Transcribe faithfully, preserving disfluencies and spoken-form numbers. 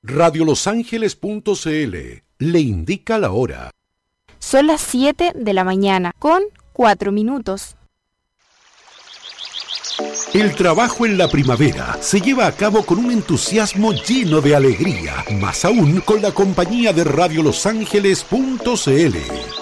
radio los ángeles punto c l le indica la hora. Son las siete de la mañana con cuatro minutos. El trabajo en la primavera se lleva a cabo con un entusiasmo lleno de alegría, más aún con la compañía de radio los ángeles punto c l.